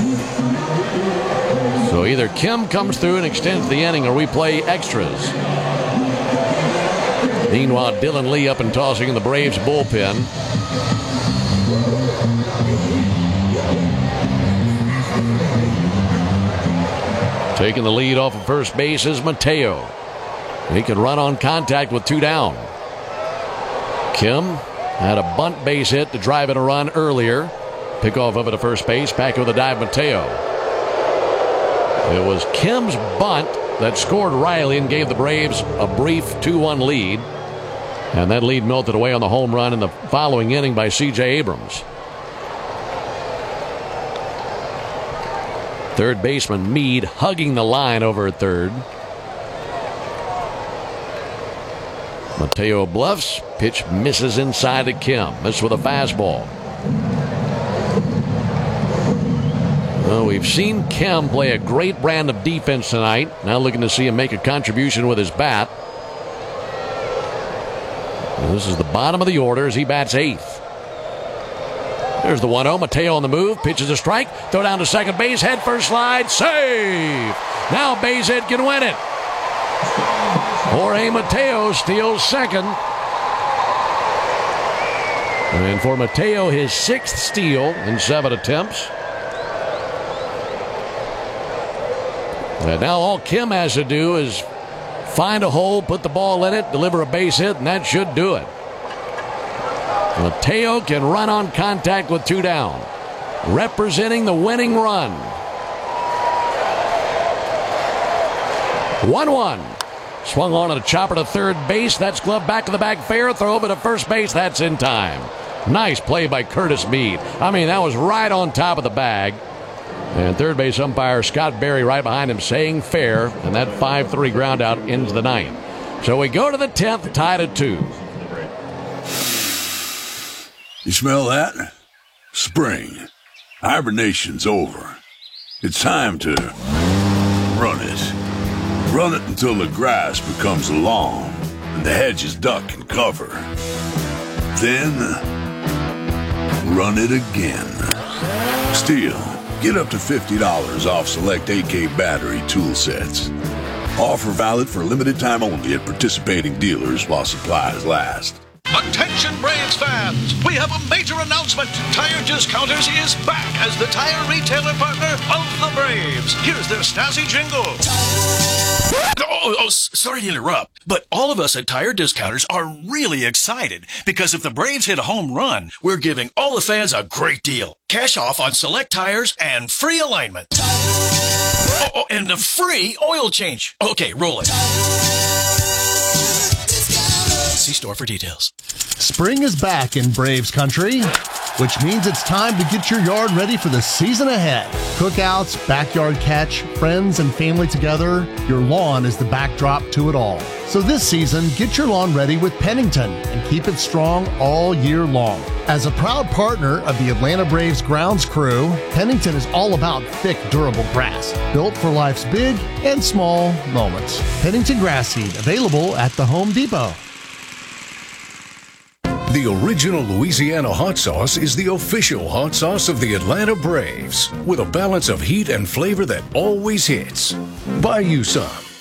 So either Kim comes through and extends the inning or we play extras. Meanwhile, Dylan Lee up and tossing in the Braves bullpen. Taking the lead off of first base is Mateo. He could run on contact with 2 down. Kim had a bunt base hit to drive in a run earlier. Pick off of it to first base. Back with a dive, Mateo. It was Kim's bunt that scored Riley and gave the Braves a brief 2-1 lead. And that lead melted away on the home run in the following inning by C.J. Abrams. Third baseman Meade hugging the line over at third. Mateo bluffs. Pitch misses inside to Kim. This with a fastball. Well, we've seen Kim play a great brand of defense tonight. Now looking to see him make a contribution with his bat. And this is the bottom of the order as he bats 8th. There's the 1-0. Mateo on the move. Pitches a strike. Throw down to second base. Head first slide. Save. Now base hit can win it. Jorge Mateo steals second. And for Mateo, his 6th steal in 7 attempts. And now all Kim has to do is find a hole, put the ball in it, deliver a base hit, and that should do it. Mateo can run on contact with 2 down, representing the winning run. 1-1. Swung on at a chopper to third base. That's glove back to the back fair. Throw over to first base. That's in time. Nice play by Curtis Meade. I mean, that was right on top of the bag. And third base umpire Scott Berry right behind him saying fair. And that 5-3 ground out ends the 9th. So we go to the 10th, tied at 2. You smell that? Spring. Hibernation's over. It's time to run it. Run it until the grass becomes a lawn and the hedges duck and cover. Then, run it again. Still, get up to $50 off select AK battery tool sets. Offer valid for limited time only at participating dealers while supplies last. Attention Braves fans! We have a major announcement. Tire Discounters is back as the tire retailer partner of the Braves. Here's their snazzy jingle. Sorry to interrupt, but all of us at Tire Discounters are really excited because if the Braves hit a home run, we're giving all the fans a great deal. Cash off on select tires and free alignment. And a free oil change. Okay, roll it. See store for details. Spring is back in Braves country, which means it's time to get your yard ready for the season ahead. Cookouts, backyard catch, friends and family together, your lawn is the backdrop to it all. So this season, get your lawn ready with Pennington and keep it strong all year long. As a proud partner of the Atlanta Braves grounds crew, Pennington is all about thick, durable grass, built for life's big and small moments. Pennington grass seed, available at the Home Depot. The original Louisiana hot sauce is the official hot sauce of the Atlanta Braves, with a balance of heat and flavor that always hits. Buy you some.